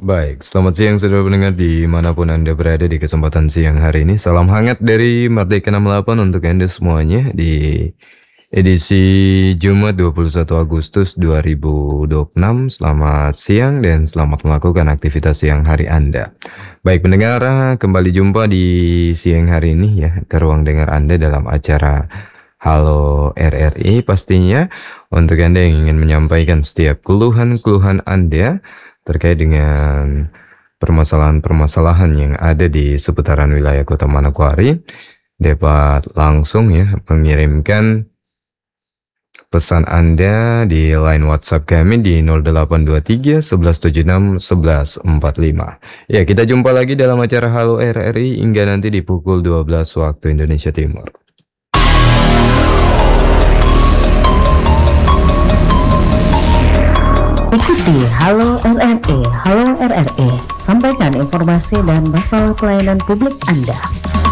Baik, selamat siang saudara pendengar dimanapun Anda berada di kesempatan siang hari ini. Salam hangat dari Merdeka 68 untuk Anda semuanya di edisi Jumat 21 Agustus 2026. Selamat siang dan selamat melakukan aktivitas siang hari Anda. Baik pendengar, kembali jumpa di siang hari ini ya ke ruang dengar Anda dalam acara Halo RRI pastinya untuk Anda yang ingin menyampaikan setiap keluhan-keluhan Anda terkait dengan permasalahan-permasalahan yang ada di seputaran wilayah Kota Manokwari, dapat langsung ya mengirimkan pesan Anda di line WhatsApp kami di 0823 1176 1145. Ya, kita jumpa lagi dalam acara Halo RRI hingga nanti di pukul 12 waktu Indonesia Timur. Ikuti Halo RRI, Halo RRI, sampaikan informasi dan masalah pelayanan publik Anda.